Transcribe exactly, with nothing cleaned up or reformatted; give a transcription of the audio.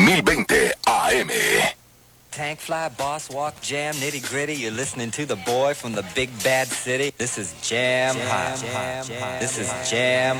mil veinte A M. Tank fly, boss walk, jam, nitty gritty. You're listening to the boy from the big bad city. This is Jam Hot. This is Jam